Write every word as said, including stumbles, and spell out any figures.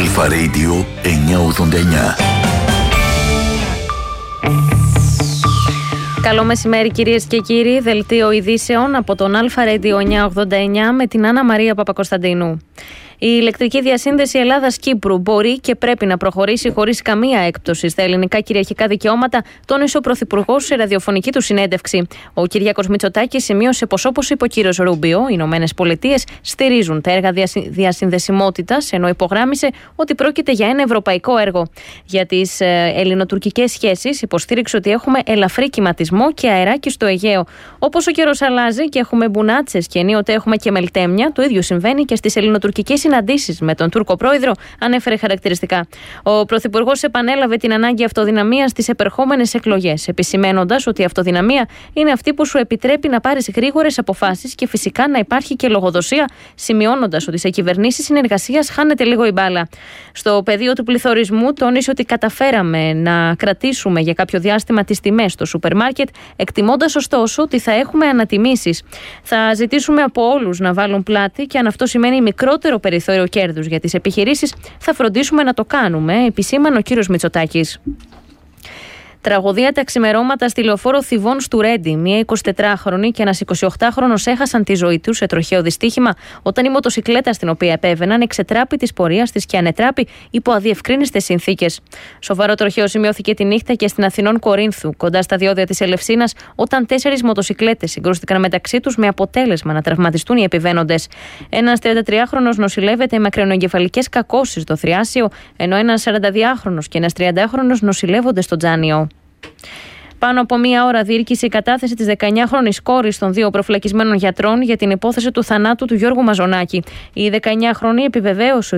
Αλφα Radio εννιακόσια ογδόντα εννιά. Καλό μεσημέρι κυρίες και κύριοι, δελτίο ειδήσεων από τον Αλφα Radio εννιακόσια ογδόντα εννιά με την Άννα Μαρία Παπακοσταντίνου. Η ηλεκτρική διασύνδεση Ελλάδας-Κύπρου μπορεί και πρέπει να προχωρήσει χωρίς καμία έκπτωση στα ελληνικά κυριαρχικά δικαιώματα, τόνισε ο Πρωθυπουργός σε ραδιοφωνική του συνέντευξη. Ο Κυριάκος Μητσοτάκης σημείωσε πως, όπως είπε ο κύριος Ρούμπιο, οι Ηνωμένες Πολιτείες στηρίζουν τα έργα διασυνδεσιμότητας, ενώ υπογράμμισε ότι πρόκειται για ένα ευρωπαϊκό έργο. Για τις ελληνοτουρκικές σχέσεις, υποστήριξε ότι έχουμε ελαφρύ κυματισμό και αεράκι στο Αιγαίο. Όπως ο καιρός αλλάζει και έχουμε μπουνάτσες και ενίοτε έχουμε και μελτέμια, το ίδιο συμβαίνει και στις ελληνοτουρκικές συναντήσεις με τον Τούρκο πρόεδρο, ανέφερε χαρακτηριστικά. Ο Πρωθυπουργός επανέλαβε την ανάγκη αυτοδυναμίας στις επερχόμενες εκλογές, επισημένοντας ότι η αυτοδυναμία είναι αυτή που σου επιτρέπει να πάρεις γρήγορες αποφάσεις και φυσικά να υπάρχει και λογοδοσία, σημειώνοντας ότι σε κυβερνήσεις συνεργασίας χάνεται λίγο η μπάλα. Στο πεδίο του πληθωρισμού, τόνισε ότι καταφέραμε να κρατήσουμε για κάποιο διάστημα τις τιμές στο σούπερ μάρκετ, εκτιμώντας ωστόσο ότι θα έχουμε ανατιμήσεις. Θα ζητήσουμε από όλους να βάλουν πλάτη και αν αυτό σημαίνει μικρότερο περιθώριο κέρδους για τις επιχειρήσεις, θα φροντίσουμε να το κάνουμε, επισήμανε ο κύριος Μητσοτάκης. Τραγωδία τα ξημερώματα στη λεωφόρο Θηβών του Ρέντι. Μία εικοσιτετράχρονη και ένας εικοσιοκτάχρονος έχασαν τη ζωή τους σε τροχαίο δυστύχημα όταν η μοτοσικλέτα στην οποία επέβαιναν εξετράπη της πορείας της και ανετράπη υπό αδιευκρίνιστες συνθήκες. Σοβαρό τροχαίο σημειώθηκε τη νύχτα και στην Αθηνών Κορίνθου, κοντά στα διόδια της Ελευσίνας, όταν τέσσερις μοτοσικλέτες συγκρούστηκαν μεταξύ τους με αποτέλεσμα να τραυματιστούν οι επιβαίνοντες. Ένας τριαντατριάχρονος νοσηλεύεται με ακρενοεγκεφαλικές κακώσεις στο θριάσιο, ενώ ένας σαρανταδυάχρονος και ένας τριαντάχρονος νοσηλεύονται στο Τζάνιο. Πάνω από μία ώρα διήρκησε η κατάθεση της δεκαεννιάχρονης κόρης των δύο προφυλακισμένων γιατρών για την υπόθεση του θανάτου του Γιώργου Μαζονάκη. Η δεκαεννιάχρονη επιβεβαίωσε